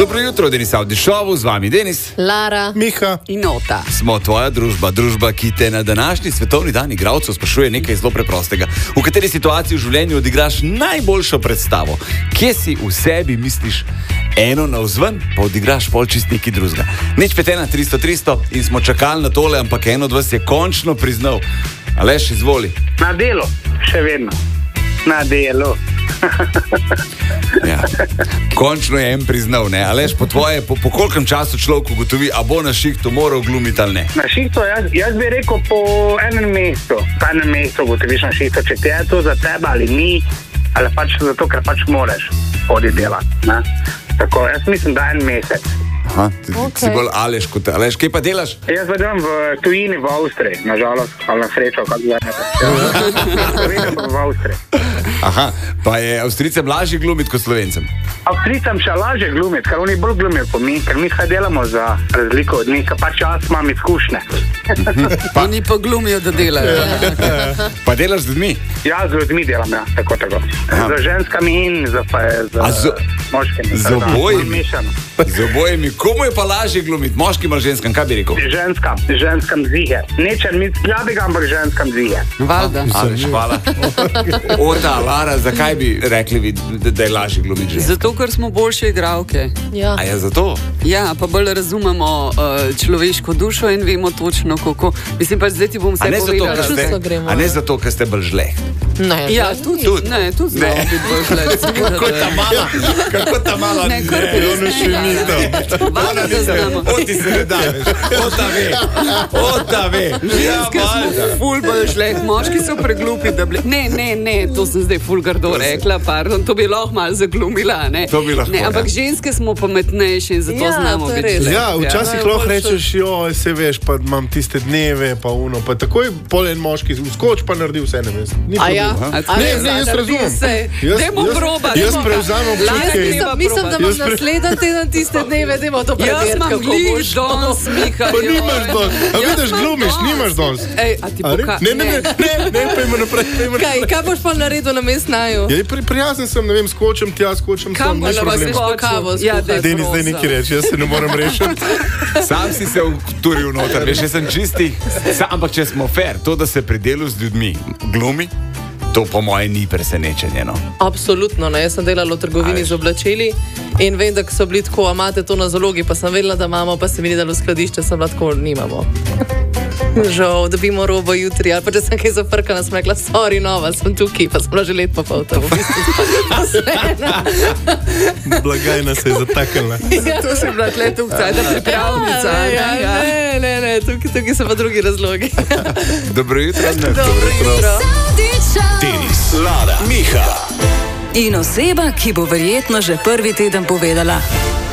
Dobro jutro, Denis Avdi Šovu, z vami Denis, Lara, Miha in Ota. Smo tvoja družba, ki te na današnji svetovni dan igralcev sprašuje nekaj zelo preprostega. V kateri situaciji v življenju odigraš najboljšo predstavo? Kje si v sebi misliš eno navzven, pa odigraš pol čist neki drugega? Nič 51300 in smo čakali na tole, ampak eno od vas je končno priznal. Aleš, izvoli. Na delu, še vedno. Na delu. Ja. Končno je en priznal, ne? Aleš, po tvoje, po kolkem času človek ugotovi, a bo na šihtu moral glumiti ali ne? Na šihtu, jaz bi rekel po enem mesecu. Po enem mesecu ugotoviš na šihtu, če ti je to za tebe ali ni, ali pač zato, ker pač moraš hoditi delati. Ne? Tako, jaz mislim, da en mesec. Aha, si bolj Aleš kot Aleš. Kaj pa delaš? Jaz delam v tujini, v Avstriji, nažalost, ali na srečo, kako gledate. Vedem pa v Avstriji. Aha, pa je Avstrijcem lažje glumiti kot Slovencem? Avstrijcem še lažje glumiti, ker oni bolj glumijo kot mi, ker mi kaj delamo za razliko od njih, pač jaz imam izkušnje. Oni pa glumijo, da delajo. Pa delaš z ljudmi? Ja, z ljudmi delam, ja, tako. Z ženskami in z moškimi. Z obojimi? Z obojimi. Komu je pa lažje glumiti? Moškim ali ženskam? Kaj bi rekel? Ženskam zihe. Nečem mi slabega, ampak ženskam zihe. Valda. Hvala. Ota, Lara, zakaj bi rekli, da je lažje glumiti ženskam? Zato, ker smo boljše igralke. Ja. A je zato? Ja, pa bolj razumemo človeško dušo in vemo točno, kako. Mislim pa, zdaj ti bom vse povedala. A ne zato, ker ste bolj žleht? Ne, ja, tudi znamo biti bolj žleht. Kako ta mala? Ne, ono še ni to. Valjda, da znamo. Oti se ne daš. Ota ve. Ženske smo ful bolj žleht, moški so preglupi, da bi... Ne, to sem zdaj ful grdo rekla, pardon, to bi lahko malo zaglumila, ne? To bi lahko, ampak ženske smo pametnejše in zato znamo biti žleht. Ja, včasih lahko rečeš, se veš, pa imam tiste dneve, pa uno, pa takoj pol en moški vskoč, pa naredi vse, ne vem. A ja? Ne, jaz razumem. Dajmo probati. Jaz prevzamem občutke. Mislim, da imaš naslednji teden tiste dneve, dajmo to preveriti. Jaz imam glih danes, Miha. Pa nimaš danes. A vidiš, glumiš, nimaš danes. Ej, a ti Ne, pojmo naprej. Kaj boš pa naredil na mest naju? Ja, prijazen sem, ne vem, skočem tja, skočem sem, nič problem. Ja, Denis, zdaj nekaj reči, jaz se ne moram rešiti. Sam si se vturil noter, veš, jaz sem čistih. Ampak če smo fair, to, da se pri delu z ljudmi glumi, to po moje ni presenečenje, no. Absolutno, ne. Jaz sem delala v trgovini z oblačili in vem, da so bili tako, a imate to na zalogi, pa sem vedela, da imamo, pa se mi ni dalo v skladišče, sem bila tako, nimamo. Žal, dobimo robo jutri, ali pa če sem kaj zafrkala, sem rekla, sorry, nova, sem tukaj, pa sem bila že let pa pol tam. Blagajna se je zataknila. To sem bila tle tukaj, da pripravnica. Ne, tukaj so pa drugi razlogi. Dobro jutro. Dobro jutro. Denis, Lara, Miha. In oseba, ki bo verjetno že prvi teden povedala: